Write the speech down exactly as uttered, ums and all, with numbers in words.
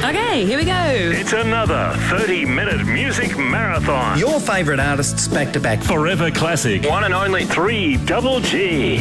Okay, here we go. It's another thirty-minute music marathon. Your favourite artists back to back. Forever classic. One and only three Double G.